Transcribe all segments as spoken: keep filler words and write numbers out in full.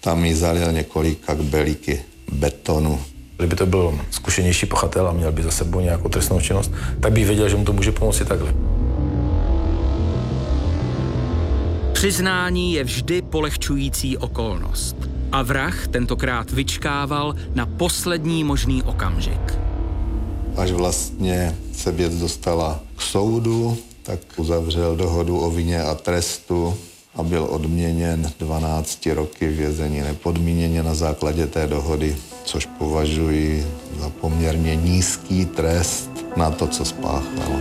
tam jí zalil několika kbelíky betonu. Kdyby to byl zkušenější pachatel a měl by za sebou nějakou trestnou činnost, tak bych věděl, že mu to může pomoci takhle. Přiznání je vždy polehčující okolnost. A vrah tentokrát vyčkával na poslední možný okamžik. Až vlastně se věc dostala k soudu, tak uzavřel dohodu o vině a trestu a byl odměněn dvanácti roky vězení nepodmíněně na základě té dohody, což považuji za poměrně nízký trest na to, co spáchal.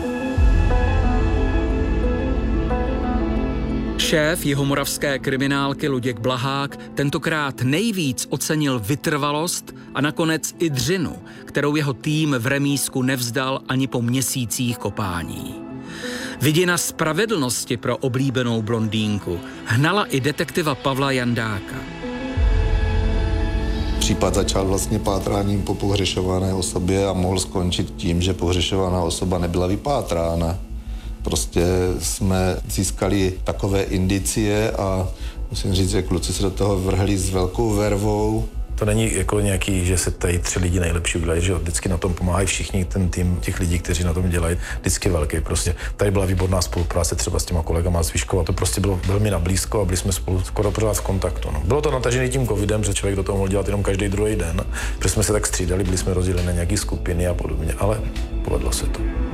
Šéf jihomoravské kriminálky Luděk Blahák tentokrát nejvíc ocenil vytrvalost a nakonec i dřinu, kterou jeho tým v remízku nevzdal ani po měsících kopání. Vidina spravedlnosti pro oblíbenou blondýnku hnala i detektiva Pavla Jandáka. Případ začal vlastně pátráním po pohřešované osobě a mohl skončit tím, že pohřešovaná osoba nebyla vypátrána. Prostě jsme získali takové indicie a musím říct, že kluci se do toho vrhli s velkou vervou. To není jako nějaký, že se tady tři lidi nejlepší udělají, že vždycky na tom pomáhají všichni, ten tým těch lidí, kteří na tom dělají, vždycky velký. Prostě tady byla výborná spolupráce třeba s těma kolegama z Výškova, to prostě bylo velmi nablízko a byli jsme spolu skoro pořád v kontaktu. No. Bylo to natažené tím covidem, že člověk do toho mohl dělat jenom každý druhý den, protože jsme se tak střídali, byli jsme rozděleni na nějaké skupiny a podobně, ale povedlo se to.